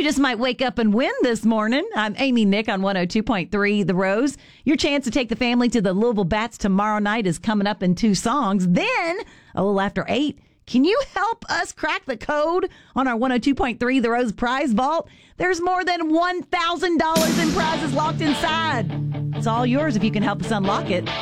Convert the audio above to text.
You just might wake up and win this morning. I'm Amy Nick on 102.3 The Rose. Your chance to take the family to the Louisville Bats tomorrow night is coming up in 2 songs. Then, a little after 8, can you help us crack the code on our 102.3 The Rose prize vault? There's more than $1,000 in prizes locked inside. It's all yours if you can help us unlock it.